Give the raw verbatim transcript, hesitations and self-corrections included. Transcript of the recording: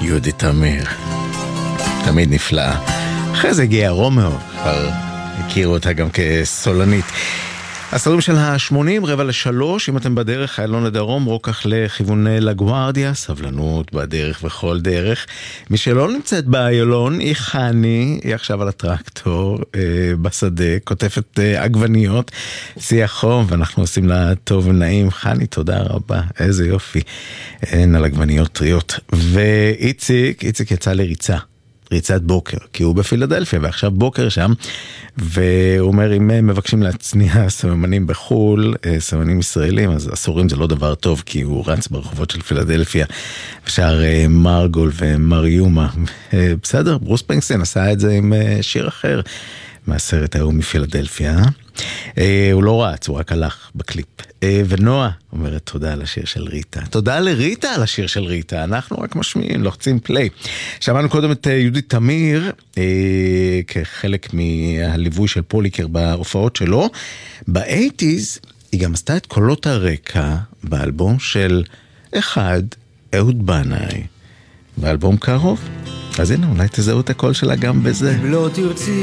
יהודית תמיר. תמיד נפלאה. אחרי זה הגיע רומאו, כבר הכירו אותה גם כסולנית. הסרטים של ה-שמונים, רבע לשלוש, אם אתם בדרך, איילון לדרום, רוקח לכיוון לגוארדיה, סבלנות בדרך וכל דרך. מי שלא נמצאת באיילון, היא חני, היא עכשיו על הטרקטור, אה, בשדה, כותפת אה, עגבניות, שיא החום, ואנחנו עושים לה טוב ונעים. חני, תודה רבה, איזה יופי. אין על עגבניות טריות. ואיציק, איציק יצא לריצה. ריצת בוקר, כי הוא בפילדלפיה, ועכשיו בוקר שם, והוא אומר, אם מבקשים להצניע סממנים בחול, סממנים ישראלים, אז אסורים זה לא דבר טוב, כי הוא רץ ברחובות של פילדלפיה, ושר מרגול ומריומה. בסדר, ברוס פרינגסטין עשה את זה עם שיר אחר, מהסרט ההוא מפילדלפיה. הוא לא רץ, הוא רק הלך בקליפ. ונועה אומרת תודה על השיר של ריטה. תודה לריטה על השיר של ריטה. אנחנו רק משמיעים, לוחצים פליי. שמענו קודם את יהודית תמיר, כחלק מהליווי של פוליקר בהופעות שלו. ב-שמונים היא גם עשתה את קולות הרקע באלבום של אחד, אהוד בנאי. באלבום קרוב. אז הנה, אולי תזהו את הקול שלה גם בזה. לא תרצי